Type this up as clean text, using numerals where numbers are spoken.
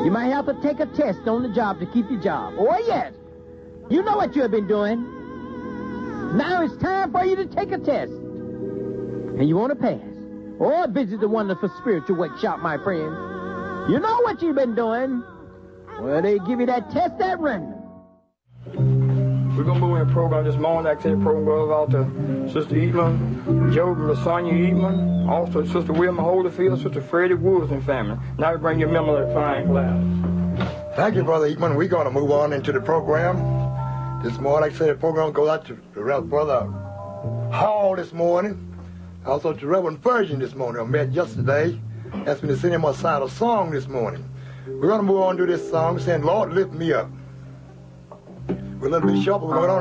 You might have to take a test on the job to keep your job. Oh, yes. You know what you have been doing. Now it's time for you to take a test. And you want to pass. Or visit the Wonderful Spiritual Workshop, my friend. You know what you've been doing. Well, they give you that test at random. We're going to move in the program this morning. Like I said, the program goes out to Sister Eatman, Joe LaSonia Eatman, also Sister Wilma Holyfield, Sister Freddie Woods and family. Now we bring you a member of the fine class. Thank you, Brother Eatman. We're going to move on into the program. This morning, like I said, the program goes out to Brother Hall this morning. Also to Reverend Virgin this morning. I met yesterday. Asked me to send him a song this morning. We're going to move on to this song saying, Lord, lift me up. We're a little bit short, but we're going on.